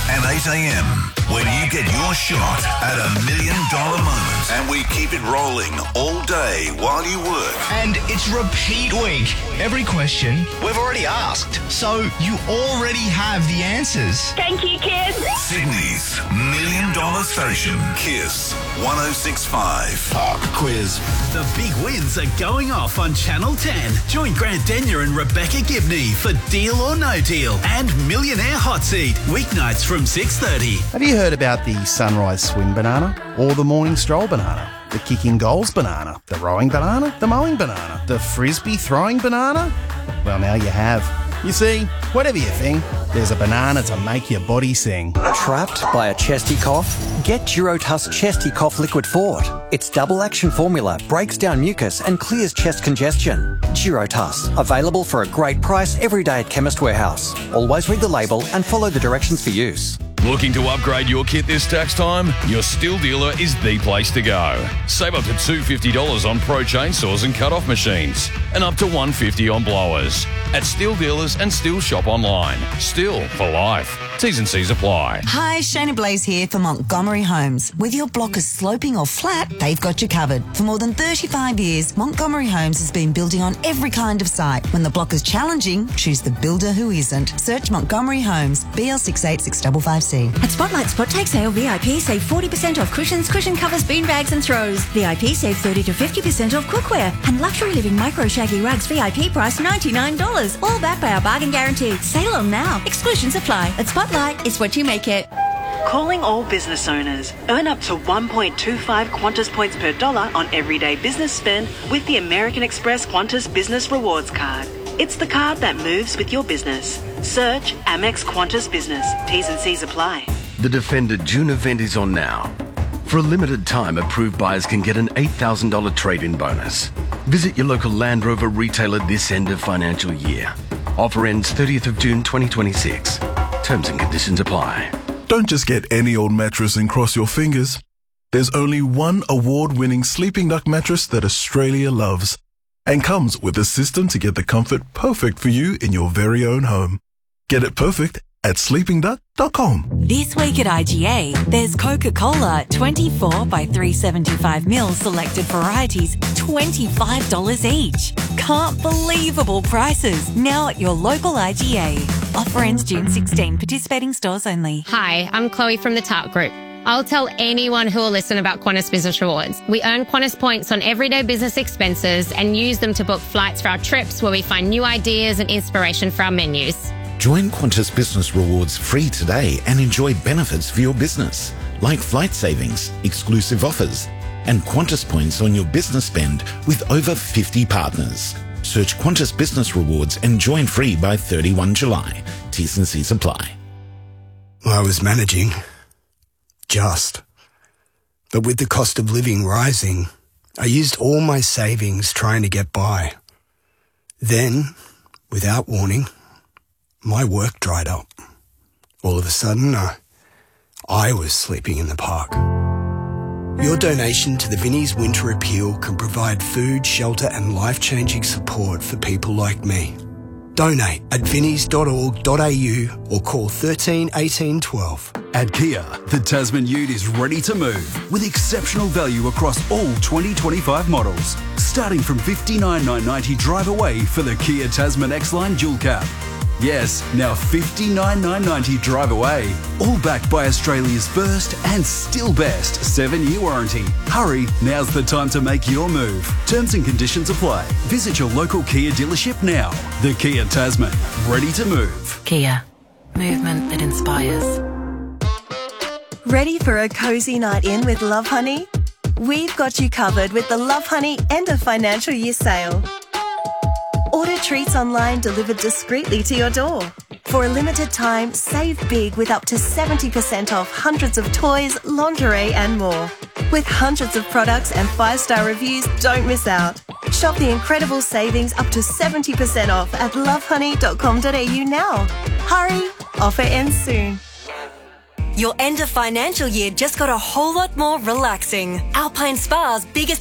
and 8 a.m. when you get your shot at $1 million moment. And we keep it rolling all day while you work. And it's repeat week. Every question we've already asked, so you already have the answers. Thank you, kids. Sydney's $1 million station, KISS 106.5. Pop quiz. The big wins are going off on Channel 10. Join Grant Denyer and Rebecca Gibney for Deal or No Deal and Millionaire Hot Seat, weeknights from 6:30. Have you heard about the sunrise swim banana or the morning stroll banana? The kicking goals banana, the rowing banana, the mowing banana, the frisbee throwing banana? Well, now you have. You see, whatever you think, there's a banana to make your body sing. Trapped by a chesty cough? Get Durotuss Chesty Cough Liquid Fort. Its double action formula breaks down mucus and clears chest congestion. Durotuss, available for a great price every day at Chemist Warehouse. Always read the label and follow the directions for use. Looking to upgrade your kit this tax time? Your Stihl dealer is the place to go. Save up to $250 on Pro chainsaws and cut-off machines, and up to $150 on blowers. At Stihl dealers and Stihl shop online. Stihl for life. T's and C's apply. Hi, Shana Blaze here for Montgomery Homes. Whether your block is sloping or flat, they've got you covered. For more than 35 years, Montgomery Homes has been building on every kind of site. When the block is challenging, choose the builder who isn't. Search Montgomery Homes, BL686556. At Spotlight Spot Take Sale, VIP save 40% off cushions, cushion covers, bean bags and throws. VIP save 30 to 50% off cookware. And Luxury Living Micro Shaggy Rugs VIP price $99. All backed by our bargain guarantee. Sale on now. Exclusions apply. At Spotlight, it's what you make it. Calling all business owners. Earn up to 1.25 Qantas points per dollar on everyday business spend with the American Express Qantas Business Rewards Card. It's the card that moves with your business. Search Amex Qantas Business. T's and C's apply. The Defender June event is on now. For a limited time, approved buyers can get an $8,000 trade-in bonus. Visit your local Land Rover retailer this end of financial year. Offer ends 30th of June 2026. Terms and conditions apply. Don't just get any old mattress and cross your fingers. There's only one award-winning Sleeping Duck mattress that Australia loves and comes with a system to get the comfort perfect for you in your very own home. Get it perfect at sleepingduck.com. This week at IGA, there's Coca-Cola 24 by 375 ml selected varieties, $25 each. Can't believable prices now at your local IGA. Offer ends June 16. Participating stores only. Hi, I'm Chloe from the Tart Group. I'll tell anyone who will listen about Qantas Business Rewards. We earn Qantas points on everyday business expenses and use them to book flights for our trips where we find new ideas and inspiration for our menus. Join Qantas Business Rewards free today and enjoy benefits for your business, like flight savings, exclusive offers, and Qantas points on your business spend with over 50 partners. Search Qantas Business Rewards and join free by 31 July. T's and C's apply. I was managing. But with the cost of living rising, I used all my savings trying to get by. Then, without warning, my work dried up. All of a sudden, I was sleeping in the park. Your donation to the Vinnie's Winter Appeal can provide food, shelter and life-changing support for people like me. Donate at vinnies.org.au or call 13 18 12. At Kia, the Tasman Ute is ready to move with exceptional value across all 2025 models. Starting from $59,990 drive away for the Kia Tasman X-Line Dual Cab. Yes, now $59,990 drive away. All backed by Australia's first and still best 7-year warranty. Hurry, now's the time to make your move. Terms and conditions apply. Visit your local Kia dealership now. The Kia Tasman, ready to move. Kia, movement that inspires. Ready for a cozy night in with Love Honey? We've got you covered with the Love Honey end of financial year sale. Order treats online delivered discreetly to your door. For a limited time, save big with up to 70% off hundreds of toys, lingerie and more. With hundreds of products and 5-star reviews, don't miss out. Shop the incredible savings up to 70% off at lovehoney.com.au now. Hurry, offer ends soon. Your end of financial year just got a whole lot more relaxing. Alpine Spa's biggest